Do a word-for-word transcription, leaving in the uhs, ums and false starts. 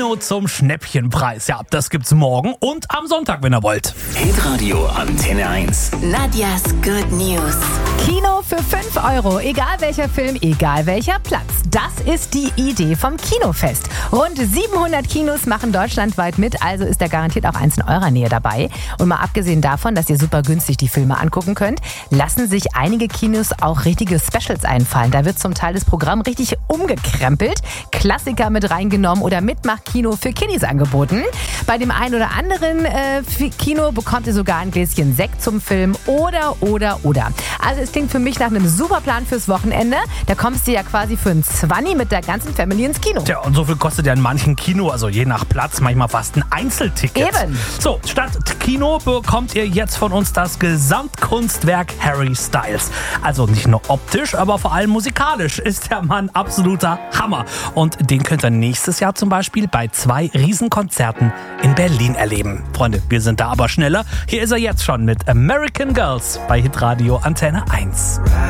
Kino zum Schnäppchenpreis. Ja, das gibt's morgen und am Sonntag, wenn ihr wollt. Hitradio Antenne eins. Nadjas Good News. Kino für fünf Euro, egal welcher Film, egal welcher Platz. Das ist die Idee vom Kinofest. Rund siebenhundert Kinos machen deutschlandweit mit, also ist da garantiert auch eins in eurer Nähe dabei. Und mal abgesehen davon, dass ihr super günstig die Filme angucken könnt, lassen sich einige Kinos auch richtige Specials einfallen. Da wird zum Teil das Programm richtig umgekrempelt, Klassiker mit reingenommen oder Mitmachkino für Kiddies angeboten. Bei dem einen oder anderen äh, Kino bekommt ihr sogar ein Gläschen Sekt zum Film oder, oder, oder. Also es klingt für mich nach einem super Plan fürs Wochenende. Da kommst du ja quasi für einen Zwanni mit der ganzen Family ins Kino. Tja, und so viel kostet ja in manchen Kino, also je nach Platz, manchmal fast ein Einzelticket. Eben. So, statt Kino bekommt ihr jetzt von uns das Gesamtkunstwerk Harry Styles. Also nicht nur optisch, aber vor allem musikalisch ist der Mann absoluter Hammer. Und den könnt ihr nächstes Jahr zum Beispiel bei zwei Riesenkonzerten in Berlin erleben. Freunde, wir sind da aber schneller. Hier ist er jetzt schon mit American Girls bei Hitradio Antenne eins.